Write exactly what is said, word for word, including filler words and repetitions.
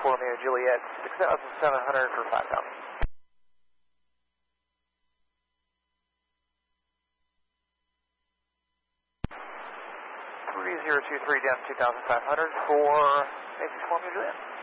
for Romeo Juliet, six thousand seven hundred for five thousand. three zero two three down two thousand five hundred for Macy's Romeo Juliet.